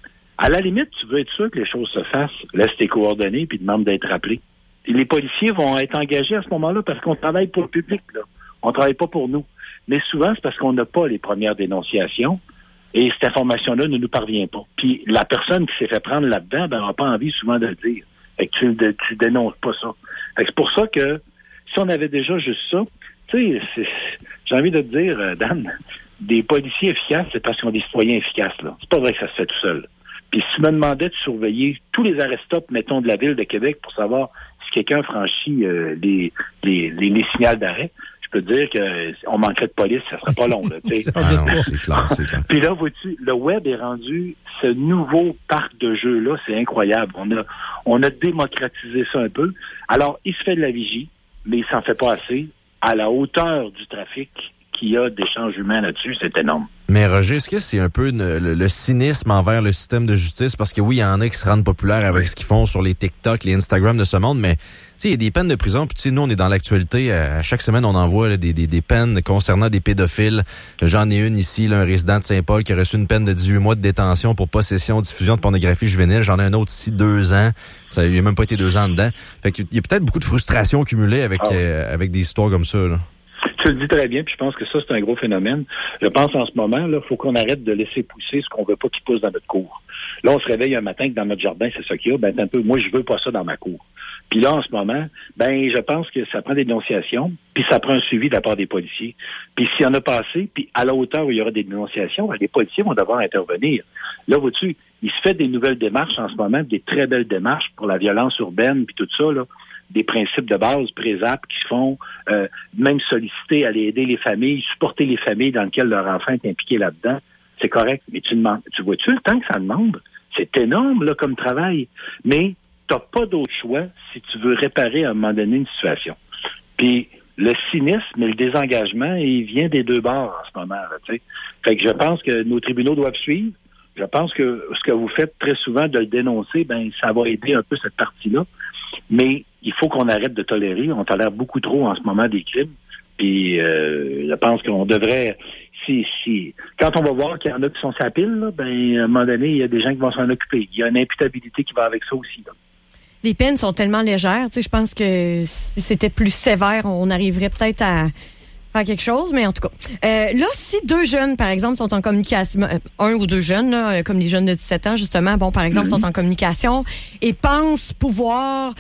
À la limite, tu veux être sûr que les choses se fassent, laisse tes coordonnées puis demande d'être rappelé. Et les policiers vont être engagés à ce moment-là parce qu'on travaille pour le public, là. On travaille pas pour nous. Mais souvent, c'est parce qu'on n'a pas les premières dénonciations et cette information-là ne nous parvient pas. Puis la personne qui s'est fait prendre là-dedans, ben, n'a pas envie souvent de le dire. Fait que tu dénonces pas ça. Fait que c'est pour ça que si on avait déjà juste ça, tu sais, j'ai envie de te dire, Dan, des policiers efficaces, c'est parce qu'ils ont des citoyens efficaces, là. C'est pas vrai que ça se fait tout seul. Puis si tu me demandais de surveiller tous les arrêts-stops, mettons, de la ville de Québec pour savoir si quelqu'un franchit les signaux d'arrêt, je peux te dire qu'on manquerait de police, ça serait pas long, là, tu sais. C'est clair. Puis là, vois-tu, le web est rendu ce nouveau parc de jeux-là, c'est incroyable. On a démocratisé ça un peu. Alors, il se fait de la vigie, mais il s'en fait pas assez à la hauteur du trafic qu'il y a d'échanges humains là-dessus, c'est énorme. Mais Roger, est-ce que c'est un peu le cynisme envers le système de justice? Parce que oui, il y en a qui se rendent populaires avec ce qu'ils font sur les TikTok, les Instagram de ce monde, mais tu sais, il y a des peines de prison, puis tu sais, nous, on est dans l'actualité, à chaque semaine, on envoie là, des peines concernant des pédophiles. J'en ai une ici, là, un résident de Saint-Paul qui a reçu une peine de 18 mois de détention pour possession, diffusion de pornographie juvénile. J'en ai un autre ici, 2 ans. Ça, il n'y a même pas été 2 ans dedans. Fait qu'il y a peut-être beaucoup de frustration cumulée avec des histoires comme ça, là. Tu le dis très bien, puis je pense que ça, c'est un gros phénomène. Je pense en ce moment, là, faut qu'on arrête de laisser pousser ce qu'on veut pas qu'il pousse dans notre cour. Là, on se réveille un matin que dans notre jardin, c'est ça qu'il y a. Ben, un peu, moi, je veux pas ça dans ma cour. Puis là, en ce moment, ben, je pense que ça prend des dénonciations, puis ça prend un suivi de la part des policiers. Puis s'il y en a pas assez, puis à la hauteur où il y aura des dénonciations, ben, les policiers vont devoir intervenir. Là, vois-tu, il se fait des nouvelles démarches en ce moment, des très belles démarches pour la violence urbaine, puis tout ça, là. Des principes de base, PRESAP, qui se font, même solliciter, aller aider les familles, supporter les familles dans lesquelles leur enfant est impliqué là-dedans. C'est correct. Mais tu vois-tu le temps que ça demande? C'est énorme, là, comme travail. Mais t'as pas d'autre choix si tu veux réparer à un moment donné une situation. Puis, le cynisme et le désengagement, il vient des deux bords en ce moment, là, tu sais. Fait que je pense que nos tribunaux doivent suivre. Je pense que ce que vous faites très souvent de le dénoncer, ben, ça va aider un peu cette partie-là. Mais il faut qu'on arrête de tolérer. On tolère beaucoup trop en ce moment des crimes. Puis je pense qu'on devrait... Quand on va voir qu'il y en a qui sont sur la pile, là, ben, à un moment donné, il y a des gens qui vont s'en occuper. Il y a une imputabilité qui va avec ça aussi, là. Les peines sont tellement légères. Tu sais, je pense que si c'était plus sévère, on arriverait peut-être à faire quelque chose, mais en tout cas. Là, si 2 jeunes, par exemple, sont en communication, 1 ou 2 jeunes, là, comme les jeunes de 17 ans, justement, bon, par exemple, sont en communication et pensent pouvoir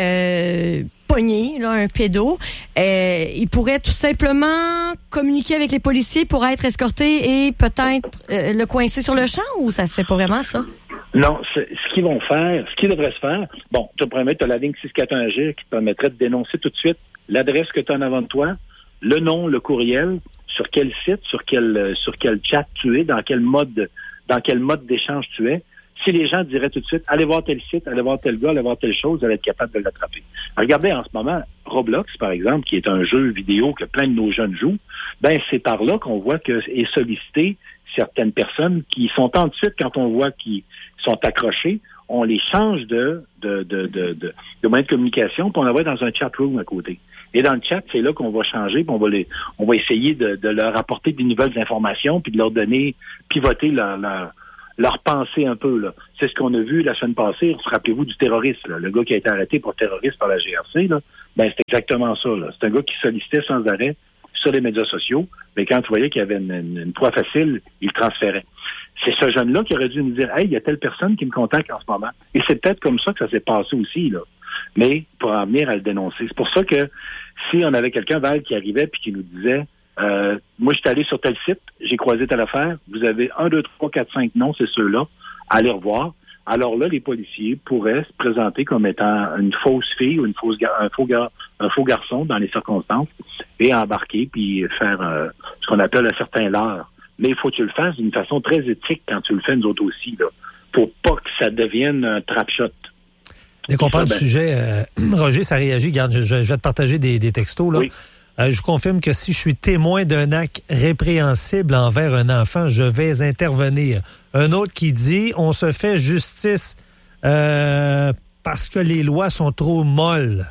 pogner là, un pédo, ils pourraient tout simplement communiquer avec les policiers pour être escortés et peut-être le coincer sur le champ, ou ça se fait pas vraiment, ça? Non, ce qu'ils vont faire, ce qui devrait se faire, bon, tu as la ligne 641G qui te permettrait de dénoncer tout de suite l'adresse que tu as en avant de toi, le nom, le courriel, sur quel site, sur quel chat tu es, dans quel mode d'échange tu es. si les gens diraient tout de suite, allez voir tel site, allez voir tel gars, allez voir telle chose, vous allez être capable de l'attraper. Regardez en ce moment, Roblox, par exemple, qui est un jeu vidéo que plein de nos jeunes jouent, ben c'est par là qu'on voit que est sollicité certaines personnes qui sont ensuite, quand on voit qu'ils sont accrochés, on les change de moyen de communication, puis on envoie dans un chat room à côté. Et dans le chat, c'est là qu'on va changer, puis on va essayer de leur apporter des nouvelles informations, puis de leur donner, pivoter leur pensée un peu, là. C'est ce qu'on a vu la semaine passée. Rappelez-vous du terroriste, là. Le gars qui a été arrêté pour terroriste par la GRC, là. Ben, c'est exactement ça, là. C'est un gars qui sollicitait sans arrêt sur les médias sociaux, mais quand tu voyais qu'il y avait une proie facile, il le transférait. C'est ce jeune-là qui aurait dû nous dire, hey, il y a telle personne qui me contacte en ce moment. Et c'est peut-être comme ça que ça s'est passé aussi, là. Mais pour en venir à le dénoncer. C'est pour ça que si on avait quelqu'un, Val, qui arrivait puis qui nous disait, moi, je suis allé sur tel site, j'ai croisé telle affaire, vous avez 1, 2, 3, 4, 5 noms, c'est ceux-là, allez revoir. Alors là, les policiers pourraient se présenter comme étant une fausse fille ou un faux garçon dans les circonstances et embarquer puis faire ce qu'on appelle un certain leurre. Mais il faut que tu le fasses d'une façon très éthique quand tu le fais nous autres aussi, là. Faut pas que ça devienne un trap-shot. Dès qu'on parle du sujet, Roger, ça réagit. Regarde, je vais te partager des textos, là. Oui. Je confirme que si je suis témoin d'un acte répréhensible envers un enfant, je vais intervenir. Un autre qui dit, on se fait justice parce que les lois sont trop molles.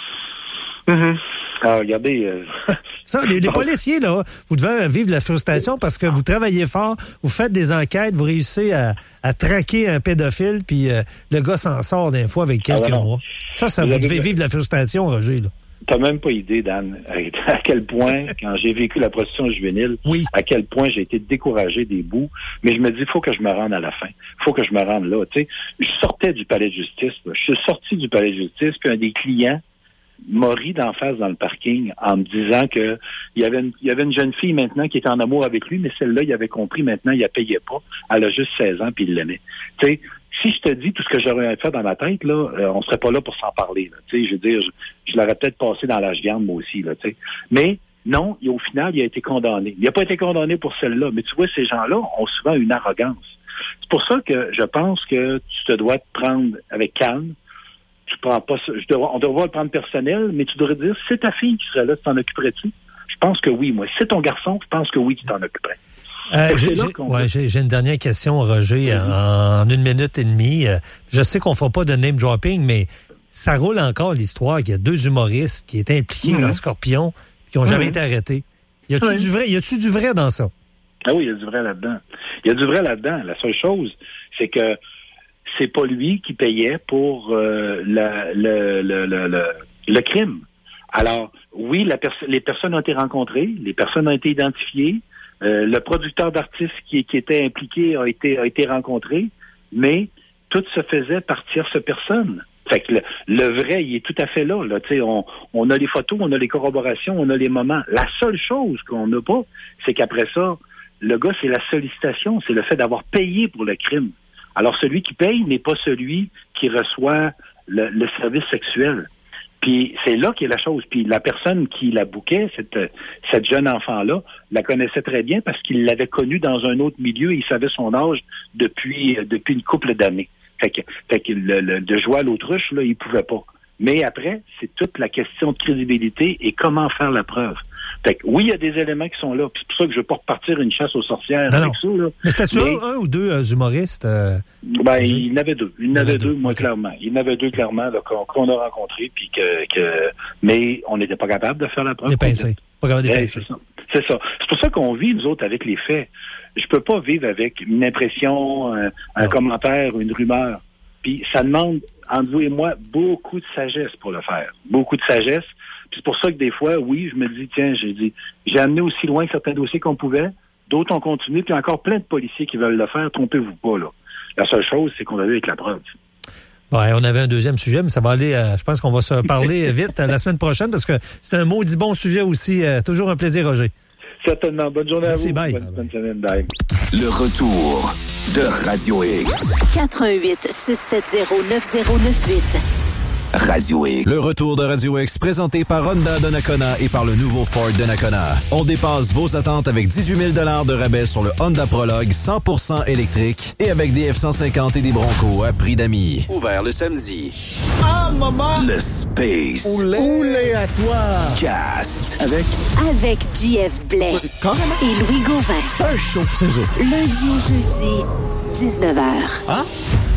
Mm-hmm. Alors, regardez... Ça, les policiers, là, vous devez vivre de la frustration parce que vous travaillez fort, vous faites des enquêtes, vous réussissez à traquer un pédophile, puis le gars s'en sort d'un fois avec quelques mois. Ça vous devez vivre de la frustration, Roger, là. T'as même pas idée, Dan, à quel point, quand j'ai vécu la prostitution juvénile, à quel point j'ai été découragé des bouts. Mais je me dis, faut que je me rende à la fin. Faut que je me rende là. Tu sais, je sortais du palais de justice. Là. Je suis sorti du palais de justice, puis un des clients m'a ri d'en face dans le parking en me disant que il y avait une jeune fille maintenant qui était en amour avec lui, mais celle-là, il avait compris maintenant, il la payait pas. Elle a juste 16 ans, puis il l'aimait. Tu sais, si je te dis tout ce que j'aurais à faire dans ma tête, là, on serait pas là pour s'en parler. Là. Tu sais, je veux dire, je l'aurais peut-être passé dans l'âge viande, moi aussi. Là, tu sais. Mais non, au final, il a été condamné. Il n'a pas été condamné pour celle-là. Mais tu vois, ces gens-là ont souvent une arrogance. C'est pour ça que je pense que tu te dois te prendre avec calme. Tu prends pas ça. On devrait le prendre personnel, mais tu devrais dire, c'est ta fille qui serait là, tu t'en occuperais-tu? Je pense que oui, moi. Si c'est ton garçon, je pense que oui, tu t'en occuperais. J'ai une dernière question, Roger, en 1 minute et demie. Je sais qu'on ne fera pas de name dropping, mais ça roule encore l'histoire qu'il y a 2 humoristes qui étaient impliqués dans Scorpion et qui n'ont jamais été arrêtés. Y a-tu du vrai dans ça? Ah oui, il y a du vrai là-dedans. Il y a du vrai là-dedans. La seule chose, c'est que c'est pas lui qui payait pour le crime. Alors, oui, les personnes ont été rencontrées, les personnes ont été identifiées. Le producteur d'artistes qui était impliqué a été rencontré, mais tout se faisait par tierce personne. Fait que le vrai, il est tout à fait là. Tu sais, on a les photos, on a les corroborations, on a les moments. La seule chose qu'on n'a pas, c'est qu'après ça, le gars, c'est la sollicitation, c'est le fait d'avoir payé pour le crime. Alors, celui qui paye n'est pas celui qui reçoit le service sexuel. Puis c'est là qu'est la chose. Puis la personne qui la bouquait, cette jeune enfant-là, la connaissait très bien parce qu'il l'avait connue dans un autre milieu et il savait son âge depuis une couple d'années. Fait que de jouer à l'autruche, là, il pouvait pas. Mais après, c'est toute la question de crédibilité et comment faire la preuve. Fait que oui, il y a des éléments qui sont là. Puis c'est pour ça que je veux pas repartir une chasse aux sorcières avec ça. Là. Mais c'était-tu un ou 2 humoristes? Il y en avait 2. Il y en avait 2, moi, clairement. Il y en avait 2, clairement, là, qu'on a rencontrés. Puis mais on n'était pas capable de faire la preuve. Dépincer. Pas capable de dépincer. C'est ça. C'est pour ça qu'on vit, nous autres, avec les faits. Je peux pas vivre avec une impression, un commentaire, une rumeur. Puis ça demande, entre vous et moi, beaucoup de sagesse pour le faire. Beaucoup de sagesse. Puis c'est pour ça que des fois, oui, je me dis, tiens, j'ai amené aussi loin certains dossiers qu'on pouvait. D'autres ont continué. Puis encore plein de policiers qui veulent le faire. Trompez-vous pas, là. La seule chose, c'est qu'on a vu avec la preuve. Ouais, on avait un deuxième sujet, mais ça va aller, je pense qu'on va se parler vite la semaine prochaine parce que c'est un maudit bon sujet aussi. Toujours un plaisir, Roger. Certainement. Bonne journée à vous. Bye. Bonne semaine. Bye. Le retour de Radio X. 88 670 9098. Radio X. Le retour de Radio X présenté par Honda Donnacona et par le nouveau Ford Donnacona. On dépasse vos attentes avec 18 000 $ de rabais sur le Honda Prologue 100% électrique et avec des F-150 et des Broncos à prix d'amis. Ouvert le samedi. Ah, maman! Le Space. Oulé à toi! Cast. Avec JF Blais et Louis Gauvin. C'est un show, c'est ça. Lundi au jeudi, 19h. Hein?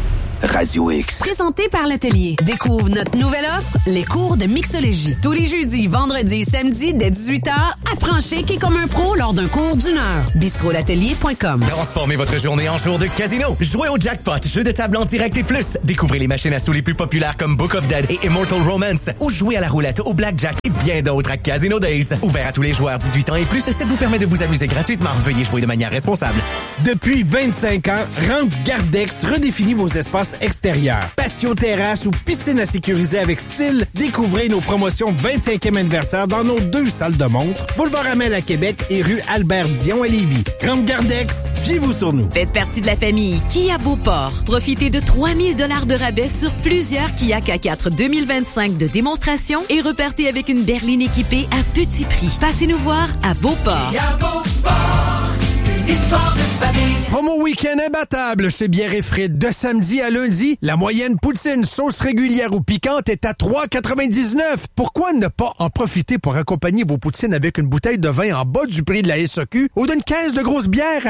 Radio X. Présenté par l'Atelier. Découvre notre nouvelle offre, les cours de mixologie. Tous les jeudis, vendredis et samedis, dès 18h, apprends chic et comme un pro lors d'un cours d'1 heure. Bistrolatelier.com. Transformez votre journée en jour de casino. Jouez au jackpot, jeu de table en direct et plus. Découvrez les machines à sous les plus populaires comme Book of Dead et Immortal Romance. Ou jouez à la roulette, au blackjack et bien d'autres à Casino Days. Ouvert à tous les joueurs 18 ans et plus, ça vous permet de vous amuser gratuitement. Veuillez jouer de manière responsable. Depuis 25 ans, Rampe Gardex redéfinit vos espaces extérieurs. Patio terrasse ou piscine à sécuriser avec style, découvrez nos promotions 25e anniversaire dans nos 2 salles de montre, Boulevard Amel à Québec et rue Albert-Dion à Lévis. Rampe Gardex, fiez-vous sur nous. Faites partie de la famille Kia Beauport. Profitez de 3 000 $ de rabais sur plusieurs Kia K4 2025 de démonstration et repartez avec une berline équipée à petit prix. Passez-nous voir à Beauport. Kia Beauport, une histoire de famille. Promo week-end imbattable chez Bière et Frites. De samedi à lundi, la moyenne poutine sauce régulière ou piquante est à 3,99. Pourquoi ne pas en profiter pour accompagner vos poutines avec une bouteille de vin en bas du prix de la SAQ ou d'une caisse de grosse bière à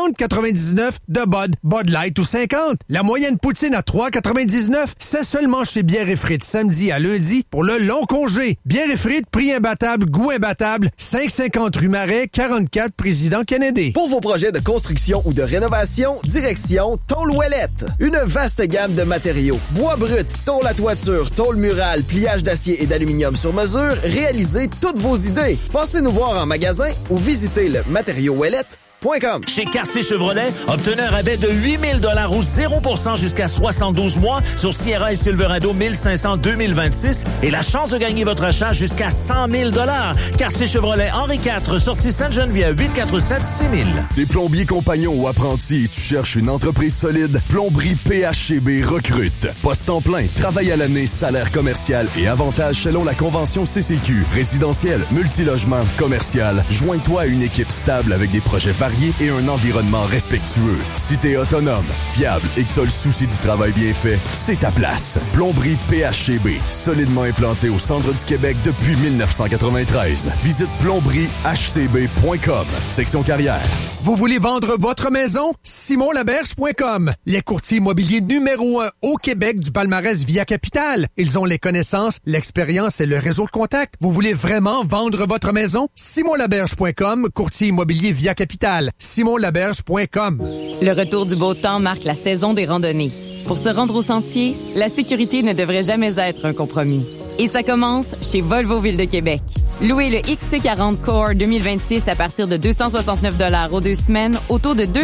40,99 de Bud Light ou 50. La moyenne poutine à 3,99, c'est seulement chez Bière et Frites samedi à lundi pour le long congé. Bière et Frites, prix imbattable, goût imbattable, 550 rue Marais, 44 Président Kennedy. Pour vos projets de construction ou de rénovation, direction Tôle Ouellette. Une vaste gamme de matériaux. Bois brut, tôle à toiture, tôle murale, pliage d'acier et d'aluminium sur mesure, réalisez toutes vos idées. Passez nous voir en magasin ou visitez le matériauxouellette.com. Chez Quartier Chevrolet, obtenez un rabais de 8 000 $ ou 0% jusqu'à 72 mois sur Sierra et Silverado 1500 2026 et la chance de gagner votre achat jusqu'à 100 000 $. Quartier Chevrolet Henri IV, sortie Sainte-Geneviève, 847-6000. T'es plombier compagnon ou apprenti et tu cherches une entreprise solide? Plomberie PHCB recrute. Poste en plein, travail à l'année, salaire commercial et avantages selon la convention CCQ. Résidentiel, multilogement, commercial. Joins-toi à une équipe stable avec des projets variés et un environnement respectueux. Si t'es autonome, fiable et que t'as le souci du travail bien fait, c'est ta place. Plomberie PHCB, solidement implantée au centre du Québec depuis 1993. Visite plombriehcb.com, section carrière. Vous voulez vendre votre maison? SimonLaberge.com, les courtiers immobiliers numéro 1 au Québec du palmarès Via Capital. Ils ont les connaissances, l'expérience et le réseau de contacts. Vous voulez vraiment vendre votre maison? SimonLaberge.com, courtier immobilier Via Capital. SimonLaberge.com. Le retour du beau temps marque la saison des randonnées. Pour se rendre au sentier, la sécurité ne devrait jamais être un compromis. Et ça commence chez Volvo Ville de Québec. Louez le XC40 Core 2026 à partir de 269 $ aux 2 semaines, au taux de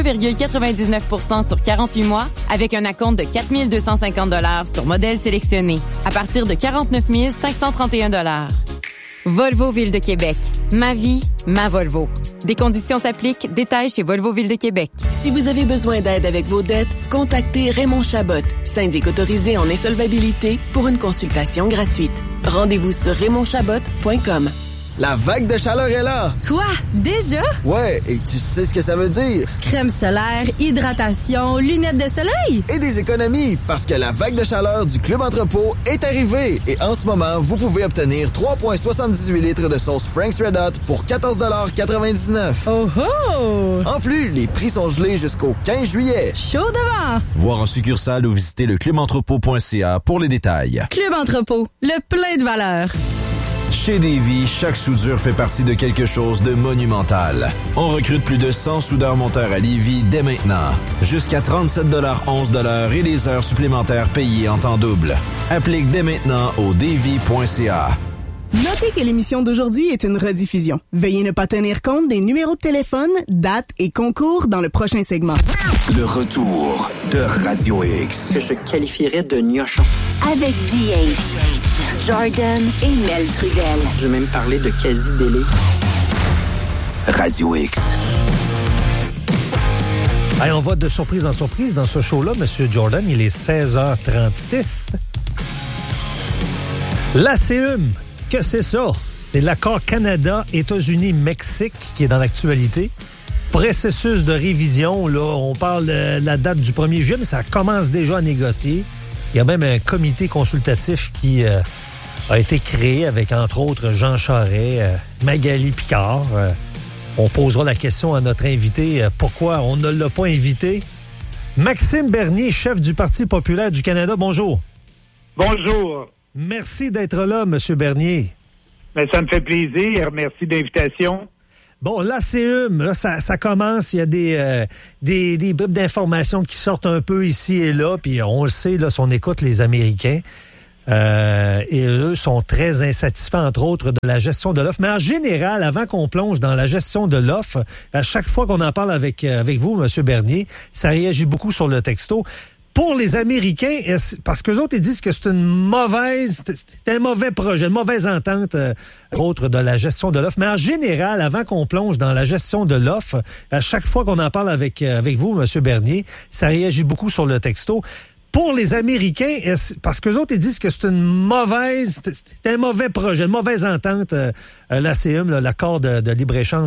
2,99 % sur 48 mois, avec un acompte de 4 250 $ sur modèle sélectionné, à partir de 49 531 $. Volvo Ville de Québec. Ma vie, ma Volvo. Des conditions s'appliquent. Détails chez Volvo Ville de Québec. Si vous avez besoin d'aide avec vos dettes, contactez Raymond Chabot, syndic autorisé en insolvabilité, pour une consultation gratuite. Rendez-vous sur raymondchabot.com. La vague de chaleur est là! Quoi? Déjà? Ouais, et tu sais ce que ça veut dire? Crème solaire, hydratation, lunettes de soleil! Et des économies, parce que la vague de chaleur du Club Entrepôt est arrivée. Et en ce moment, vous pouvez obtenir 3,78 litres de sauce Frank's Red Hot pour 14,99 $. Oh oh! En plus, les prix sont gelés jusqu'au 15 juillet. Chaud devant! Voir en succursale ou visiter le clubentrepôt.ca pour les détails. Club Entrepôt, le plein de valeur. Chez Davy, chaque soudure fait partie de quelque chose de monumental. On recrute plus de 100 soudeurs-monteurs à Lévis dès maintenant. Jusqu'à 37,11 $ et les heures supplémentaires payées en temps double. Applique dès maintenant au davy.ca. Notez que l'émission d'aujourd'hui est une rediffusion. Veuillez ne pas tenir compte des numéros de téléphone, dates et concours dans le prochain segment. Le retour de Radio X. Que je qualifierais de gnochon. Avec DH, Jordan et Mel Trudel. Je vais même parler de quasi-délai. Radio X. Allez, on va de surprise en surprise dans ce show-là. Monsieur Jordan, il est 16h36. L'ACUM, que c'est ça? C'est l'accord Canada, États-Unis, Mexique qui est dans l'actualité. Processus de révision, là, on parle de la date du 1er juillet, mais ça commence déjà à négocier. Il y a même un comité consultatif qui a été créé avec, entre autres, Jean Charest, Magali Picard. On posera la question à notre invité, pourquoi on ne l'a pas invité. Maxime Bernier, chef du Parti populaire du Canada, bonjour. Bonjour. Merci d'être là, M. Bernier. Ben, ça me fait plaisir. Merci de l'invitation. Bon, l'ACUM, là, ça commence. Il y a des bribes d'informations qui sortent un peu ici et là. Puis on le sait, là, si on écoute les Américains, et eux sont très insatisfaits, entre autres, de la gestion de l'offre. Mais en général, avant qu'on plonge dans la gestion de l'offre, à chaque fois qu'on en parle avec vous, M. Bernier, ça réagit beaucoup sur le texto. Pour les Américains, parce qu'eux autres, ils disent que c'est un mauvais projet, une mauvaise entente, autre de la gestion de l'offre. Mais en général, avant qu'on plonge dans la gestion de l'offre, à chaque fois qu'on en parle avec vous, M. Bernier, ça réagit beaucoup sur le texto. Pour les Américains, parce qu'eux autres, ils disent que c'est un mauvais projet, une mauvaise entente, l'ACUM, l'accord de libre-échange